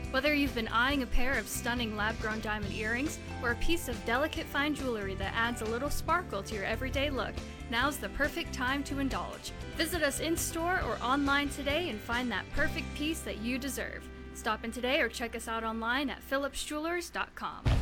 Whether you've been eyeing a pair of stunning lab-grown diamond earrings or a piece of delicate fine jewelry that adds a little sparkle to your everyday look, now's the perfect time to indulge. Visit us in-store or online today and find that perfect piece that you deserve. Stop in today or check us out online at phillipsjewelers.com.